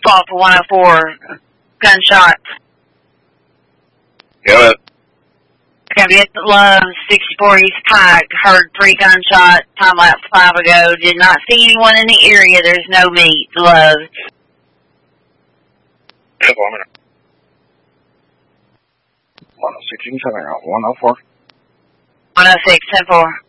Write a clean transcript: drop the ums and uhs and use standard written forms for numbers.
call for 104 gunshots. Go ahead. Gonna be at the Love, 64 East Pike. Heard 3 gunshots. Time lapse 5 ago. Did not see anyone in the area. There's no meat. Love. Just 1 minute. 106, you can tell me 104. 106, 10-4.